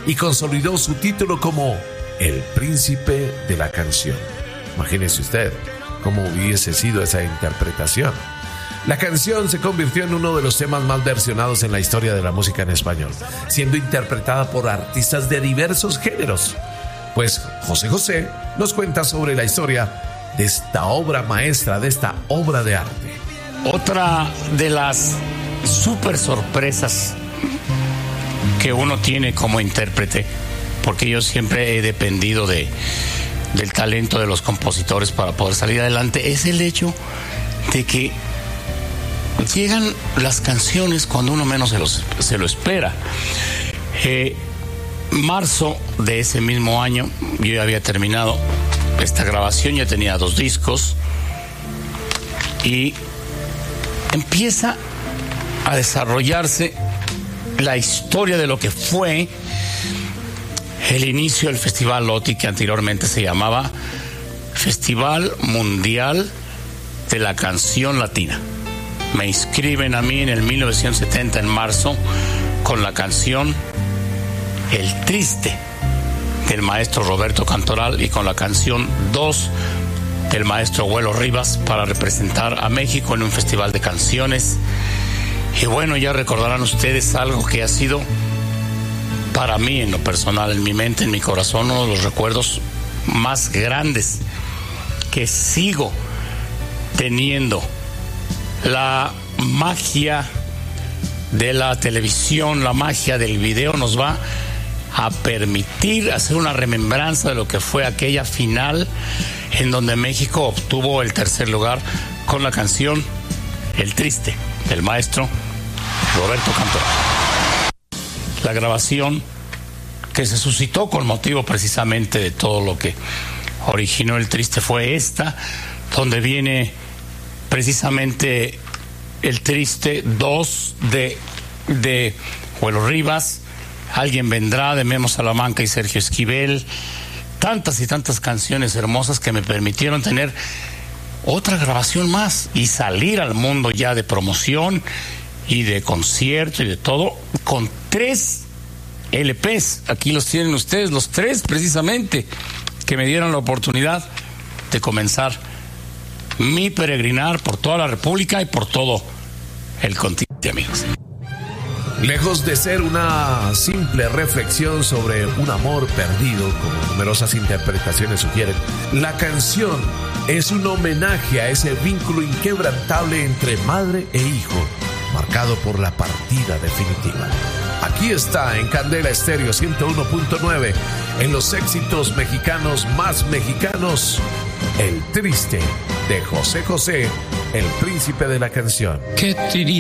y consolidó su título como El Príncipe de la Canción. Imagínese usted cómo hubiese sido esa interpretación. La canción se convirtió en uno de los temas más versionados en la historia de la música en español, siendo interpretada por artistas de diversos géneros. Pues José José nos cuenta sobre la historia de esta obra maestra, de esta obra de arte. Otra de las súper sorpresas que uno tiene como intérprete, porque yo siempre he dependido del talento de los compositores para poder salir adelante, es el hecho de que llegan las canciones cuando uno menos se lo espera. Marzo de ese mismo año yo ya había terminado esta grabación, ya tenía 2 discos y empieza a desarrollarse la historia de lo que fue el inicio del Festival LOTI, que anteriormente se llamaba Festival Mundial de la Canción Latina. Me inscriben a mí en el 1970, en marzo, con la canción El Triste del maestro Roberto Cantoral y con la canción 2 del maestro Güelo Rivas para representar a México en un festival de canciones. Y bueno, ya recordarán ustedes algo que ha sido para mí en lo personal, en mi mente, en mi corazón, uno de los recuerdos más grandes que sigo teniendo. La magia de la televisión, la magia del video nos va a permitir hacer una remembranza de lo que fue aquella final en donde México obtuvo el 3er lugar con la canción El Triste del maestro Roberto Cantoral. La grabación que se suscitó con motivo precisamente de todo lo que originó El Triste fue esta, donde viene precisamente El Triste 2 de Güelo Rivas, Alguien Vendrá de Memo Salamanca y Sergio Esquivel, tantas y tantas canciones hermosas que me permitieron tener otra grabación más y salir al mundo ya de promoción y de concierto y de todo, con 3 LPs. Aquí los tienen ustedes, los 3 precisamente, que me dieron la oportunidad de comenzar mi peregrinar por toda la República y por todo el continente, amigos. Lejos de ser una simple reflexión sobre un amor perdido, como numerosas interpretaciones sugieren, la canción es un homenaje a ese vínculo inquebrantable entre madre e hijo, marcado por la partida definitiva. Aquí está en Candela Estéreo 101.9, en los éxitos mexicanos más mexicanos, El Triste de José José, el príncipe de la canción. ¿Qué te diría?